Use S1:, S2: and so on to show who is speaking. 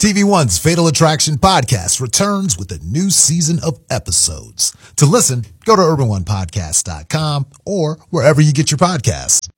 S1: TV One's Fatal Attraction podcast returns with a new season of episodes. To listen, go to urbanonepodcast.com or wherever you get your podcasts.